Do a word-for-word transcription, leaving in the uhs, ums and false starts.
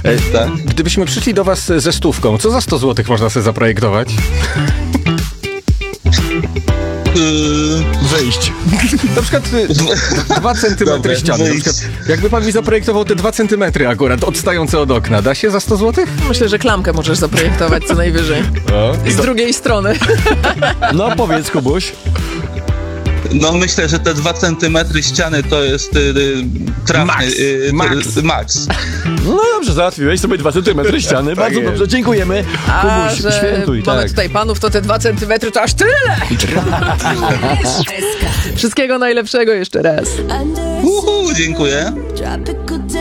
Tak. Gdybyśmy przyszli do was ze stówką, co za sto złotych można sobie zaprojektować? Wyjść. Na przykład y, dwa centymetry Dobra, ściany. Na wyjść. przykład, jakby pan mi zaprojektował te dwa centymetry akurat, odstające od okna, da się za sto złotych? Myślę, że klamkę możesz zaprojektować co najwyżej. Z drugiej strony. No powiedz, Kubuś. No myślę, że te dwa centymetry ściany to jest y, y, trafny. Max. Y, y, Max. y, max. No dobrze, załatwiłeś sobie dwa centymetry ściany. Bardzo jest. dobrze, dziękujemy. A Kubuś, że świętuj, mamy tak. tutaj panów, to te dwa centymetry to aż tyle! Wszystkiego najlepszego jeszcze raz. Uhu, dziękuję. Tropical day.